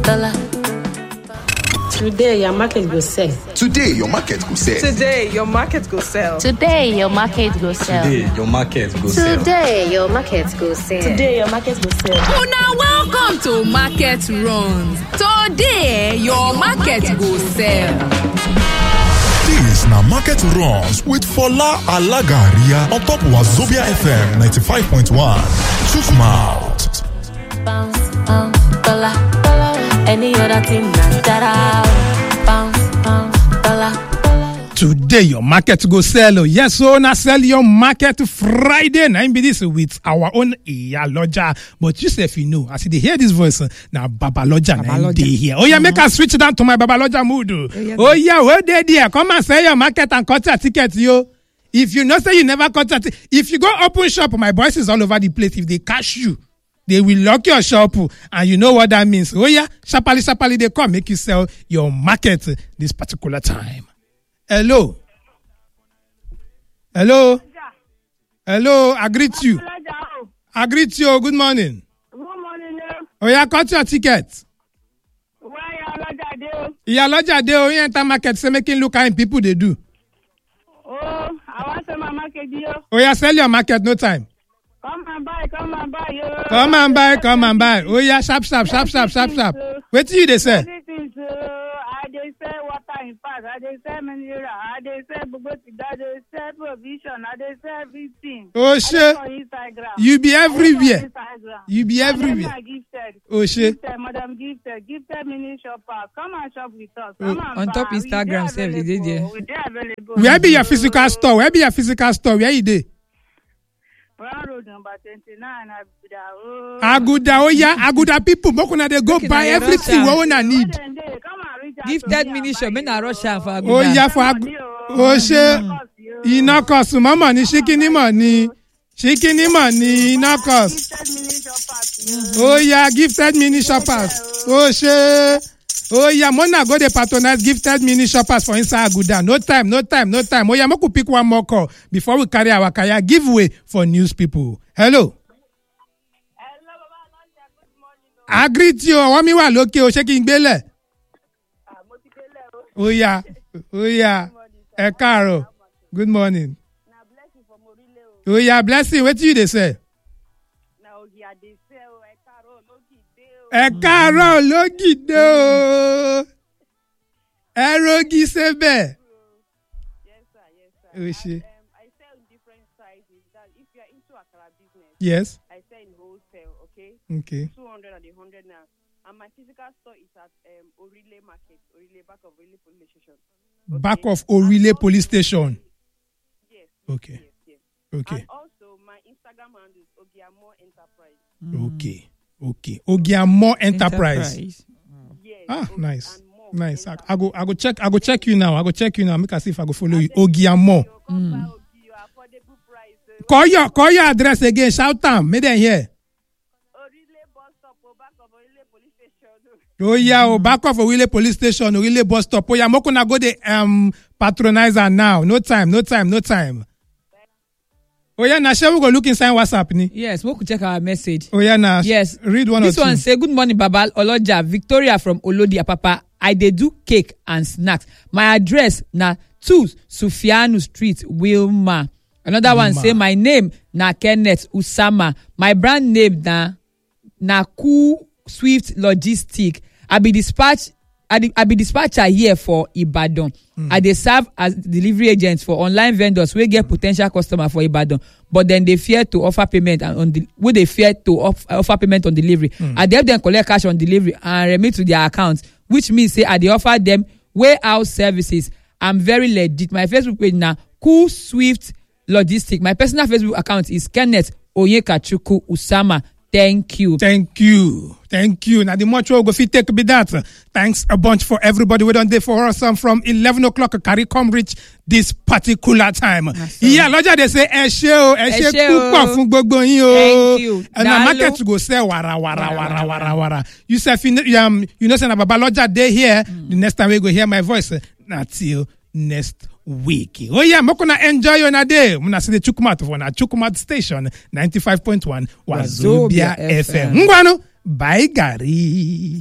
Today your market go sell. Today your market go sell. Today your market go sell. Today your market go sell. Today your market go sell. Today your market go sell. Today your market go sell. Oh, now welcome to Market Runs. Today your market go sell. This na Market Runs with Fola Alagaria on top Wazobia FM 95.1. Chook mouth. Bounce, dollar. Any other thing than that. Bounce, dollar. Today your market go sell. Yes, so now sell your market Friday. Now be this with our own Iyaloja. But you say if you know, as you hear this voice, now Babaloja now dey here. Oh yeah, make us switch down to my Babaloja mood. Oh yeah, where they there? Come and sell your market and cut your ticket, yo. If you know say you never cut your ticket, if you go open shop, my boys is all over the place. If they catch you, they will lock your shop, and you know what that means. Oh yeah, sharply they come make you sell your market this particular time. Hello, I greet you. Good morning. Good morning. Oh yeah, cut your ticket. Where Iyaloja dey? You enter market, say making look how people they do. Oh, I want to my market deal. Oh yeah, sell your market, no time. Come and buy, yo. Come and buy. Oh yeah, sharp. Wait till you they say. I dey sell water in fact. I dey sell mineral. I dey sell buboti. I dey sell provision. I dey sell everything. Oh shit. You be everywhere. Oh shit. Madam gifted mini shopper. Come and shop with us. On top Instagram, self they did there. We dey available. Where be your physical store? Where you dey? Brown Road number 29, Aguda, oh yeah, Aguda people, Mokuna they go buy everything we wanna need. Gifted mini shop, men are rush for Aguda. Oh yeah, for Aguda. Oh shit, ina cost mama ni shikini money, ina cost. Oh yeah, gifted mini shoppers. Oh shit. Oh yeah, Mona go dey patronize gifted mini shoppers for inside Aguda. No time. Oh yeah, Moku pick one more call before we carry our kaya giveaway for news people. Hello, I greet you. I want me wa loke o shaking bele. Oh yeah. Ekaro. Good morning. Oh yeah, blessing. What you they say? Ekaro logide o. Erogi sebe. Yes, sir. Oh shit. I sell in different sizes. That if you are into Akara business, Yes. I sell in wholesale, okay? Okay. 200 and 100 now. And my physical store is at Orile Market, back of Orile Police Station. Okay? Back of Orile Police Station. Yes. Okay. Yes. Okay. And also, my Instagram handle is Ogiamo Enterprise. Okay. Ogiamo Enterprise. Yes. Nice. I go check you now. Make us see if I go follow you. Ogiamo. Affordable price. Call your address again. Shout them. Make them hear. Orile bus stop, back of Orile Police Station. Oh yeah, back of Orile Police Station, Orile bus stop. Oh yeah, Mokuna go the patronizer now. No time. Oh yeah, now shall we go look inside WhatsApp ni? Yes, we could check our message. Oh yeah, now. Yes. Read one This or two. one say, good morning, Baba Oloja. Victoria from Olodi Apapa. I dey do cake and snacks. My address na 2 Sufianu Street, Wilma. Another one say, my name na Kenneth Usama. My brand name na Cool Swift Logistic. I be dispatcher here for Ibadan. I dey serve as delivery agent for online vendors wey get potential customer for Ibadan, but then they fear to offer payment on offer payment on delivery. I dey help them collect cash on delivery and remit to their accounts, which means say I dey offer them warehouse services. I'm very legit. My Facebook page na Cool Swift Logistic. My personal Facebook account is Kenneth Onyekachuku Usama. Thank you. Now the much we'll go fit take be that. Thanks a bunch for everybody. We done there for us from 11 o'clock. Carry come reach this particular time. Yeah, Loja they say eshe púpọ̀ fún gbogbo yín o. Thank you. And the market go say wara. You say you know say na Baba Loja dey here. The next time we go hear my voice, na till next week. Oh yeah, mokuna enjoy your day. Muna see the Chukumat for na Chukumat station 95.1 Wazobia FM. Ngwanu, bye Gary.